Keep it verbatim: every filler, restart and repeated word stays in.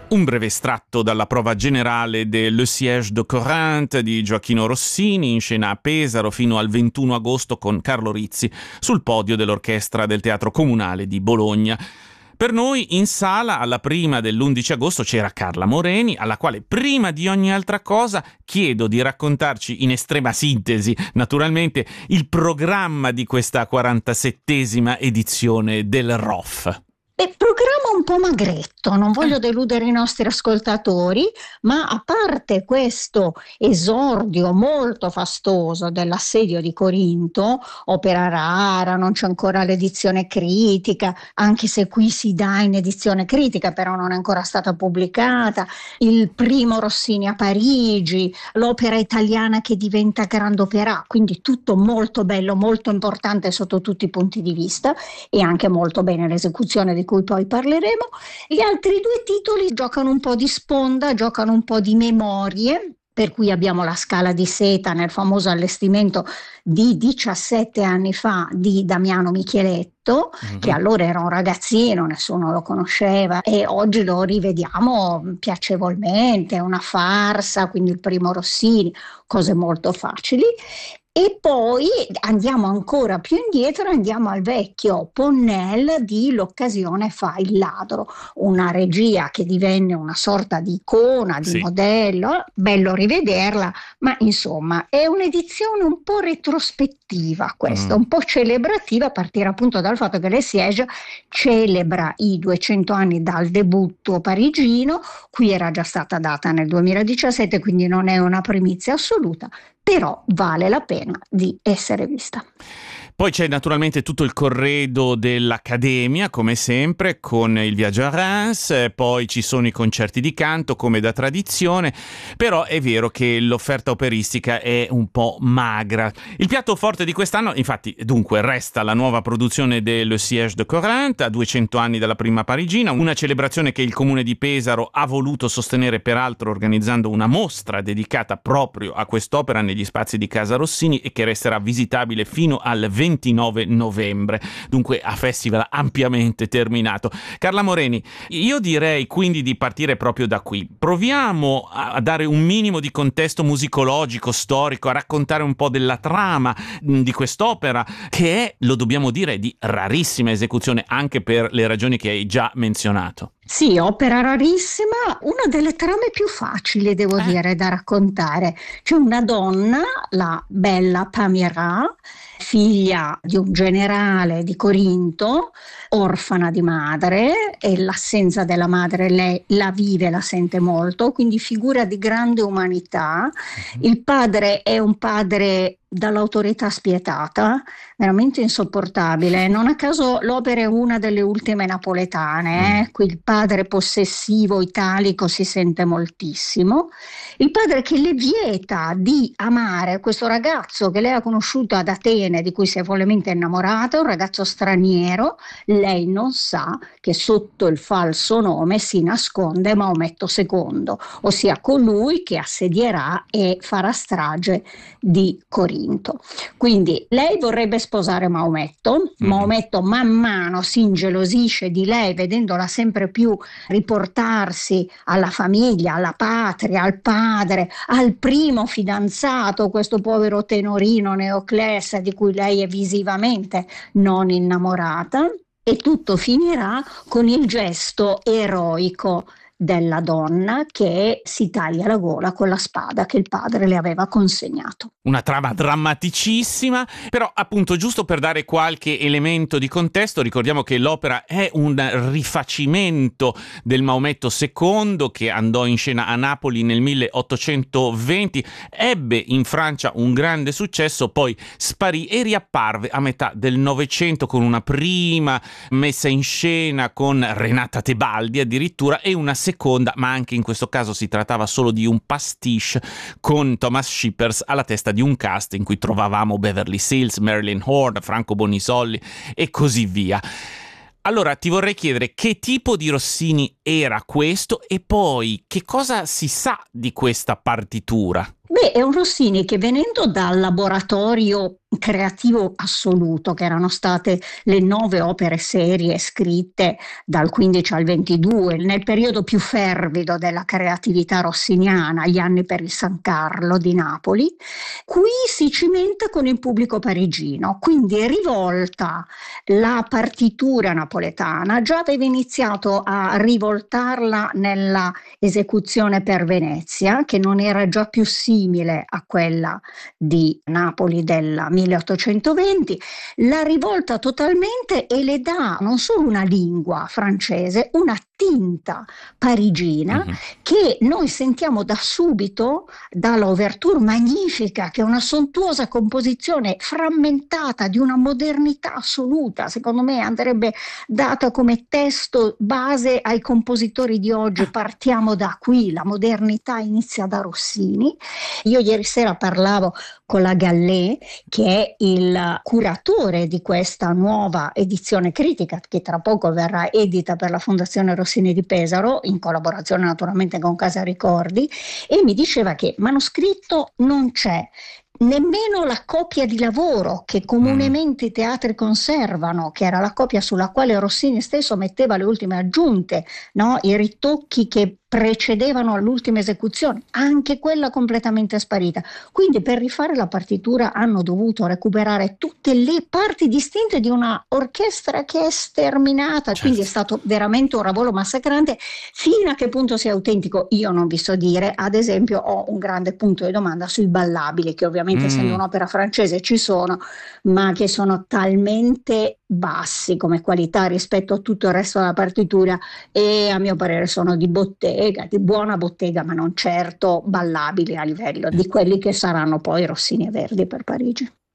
Un breve estratto dalla prova generale de Le Siège de Corinthe di Gioachino Rossini, in scena a Pesaro fino al ventuno agosto con Carlo Rizzi sul podio dell'orchestra del Teatro Comunale di Bologna. Per noi in sala alla prima dell'undici agosto c'era Carla Moreni, alla quale prima di ogni altra cosa chiedo di raccontarci in estrema sintesi, naturalmente, il programma di questa quarantasettesima edizione del R O F. E programma un po' magretto, non voglio deludere i nostri ascoltatori, ma a parte questo esordio molto fastoso dell'assedio di Corinto, opera rara, non c'è ancora l'edizione critica, anche se qui si dà in edizione critica, però non è ancora stata pubblicata, il primo Rossini a Parigi, l'opera italiana che diventa grande opera, quindi tutto molto bello, molto importante sotto tutti i punti di vista, e anche molto bene l'esecuzione di cui poi parleremo. Gli altri due titoli giocano un po' di sponda, giocano un po' di memorie, per cui abbiamo La Scala di Seta nel famoso allestimento di diciassette anni fa di Damiano Micheletto, mm-hmm. che allora era un ragazzino, nessuno lo conosceva, e oggi lo rivediamo piacevolmente, è una farsa, quindi il primo Rossini, cose molto facili. E poi andiamo ancora più indietro, andiamo al vecchio Ponnell di L'occasione fa il ladro, una regia che divenne una sorta di icona, di sì. modello, bello rivederla, ma insomma è un'edizione un po' retrospettiva questa, mm. un po' celebrativa, a partire appunto dal fatto che Le Siège celebra i duecento anni dal debutto parigino, qui era già stata data nel duemiladiciassette, quindi non è una primizia assoluta, però vale la pena di essere vista. Poi c'è naturalmente tutto il corredo dell'Accademia, come sempre, con il viaggio a Reims, poi ci sono i concerti di canto, come da tradizione, però è vero che l'offerta operistica è un po' magra. Il piatto forte di quest'anno, infatti, dunque, resta la nuova produzione del Le Siège de Corinthe, a duecento anni dalla prima parigina, una celebrazione che il Comune di Pesaro ha voluto sostenere, peraltro organizzando una mostra dedicata proprio a quest'opera negli spazi di Casa Rossini e che resterà visitabile fino al ventinove novembre, dunque a festival ampiamente terminato. Carla Moreni, io direi quindi di partire proprio da qui. Proviamo a dare un minimo di contesto musicologico, storico, a raccontare un po' della trama di quest'opera, che è, lo dobbiamo dire, di rarissima esecuzione, anche per le ragioni che hai già menzionato. Sì, opera rarissima, una delle trame più facili, devo eh. dire, da raccontare. C'è una donna, la bella Pamira, figlia di un generale di Corinto, orfana di madre, e l'assenza della madre lei la vive, la sente molto, quindi figura di grande umanità. Il padre è un padre dall'autorità spietata, veramente insopportabile. Non a caso l'opera è una delle ultime napoletane, eh? Qui il padre possessivo italico si sente moltissimo. Il padre che le vieta di amare questo ragazzo che lei ha conosciuto ad Atene, di cui si è follemente innamorata, un ragazzo straniero. Lei non sa che sotto il falso nome si nasconde Maometto secondo, ossia colui che assedierà e farà strage di Corinto. Quindi lei vorrebbe sposare Maometto, mm. Maometto man mano si ingelosisce di lei, vedendola sempre più riportarsi alla famiglia, alla patria, al padre, al primo fidanzato, questo povero tenorino Neoclès di cui lei è visivamente non innamorata, e tutto finirà con il gesto eroico della donna che si taglia la gola con la spada che il padre le aveva consegnato. Una trama drammaticissima, però appunto giusto per dare qualche elemento di contesto, ricordiamo che l'opera è un rifacimento del Maometto secondo che andò in scena a Napoli nel milleottocentoventi, ebbe in Francia un grande successo, poi sparì e riapparve a metà del Novecento con una prima messa in scena con Renata Tebaldi addirittura e una seconda, ma anche in questo caso si trattava solo di un pastiche con Thomas Shippers alla testa di un cast in cui trovavamo Beverly Sills, Marilyn Horne, Franco Bonisoli e così via. Allora ti vorrei chiedere che tipo di Rossini era questo e poi che cosa si sa di questa partitura? Beh, è un Rossini che, venendo dal laboratorio creativo assoluto, che erano state le nove opere serie scritte dal quindici al ventidue, nel periodo più fervido della creatività rossiniana, gli anni per il San Carlo di Napoli, qui si cimenta con il pubblico parigino, quindi rivolta la partitura napoletana, già aveva iniziato a rivoltarla nella esecuzione per Venezia, che non era già più simile a quella di Napoli del milleottocentoventi, la rivolta totalmente e le dà non solo una lingua francese, una tinta parigina Mhm. che noi sentiamo da subito dalla ouverture magnifica, che è una sontuosa composizione frammentata di una modernità assoluta. Secondo me andrebbe data come testo base ai compositori di oggi. Partiamo da qui, la modernità inizia da Rossini. Io ieri sera parlavo con la Gallè, che è il curatore di questa nuova edizione critica, che tra poco verrà edita per la Fondazione Rossini di Pesaro, in collaborazione naturalmente con Casa Ricordi, e mi diceva che manoscritto non c'è, nemmeno la copia di lavoro che Mm. comunemente i teatri conservano, che era la copia sulla quale Rossini stesso metteva le ultime aggiunte, no? I ritocchi che precedevano all'ultima esecuzione, anche quella completamente sparita. Quindi per rifare la partitura hanno dovuto recuperare tutte le parti distinte di una orchestra che è sterminata, quindi è Certo. stato veramente un lavoro massacrante. Fino a che punto sia autentico io non vi so dire. Ad esempio ho un grande punto di domanda sui ballabili, che ovviamente essendo Mm. un'opera francese ci sono, ma che sono talmente bassi come qualità rispetto a tutto il resto della partitura, e a mio parere sono di bottega, di buona bottega, ma non certo ballabili a livello di quelli che saranno poi Rossini e Verdi per Parigi.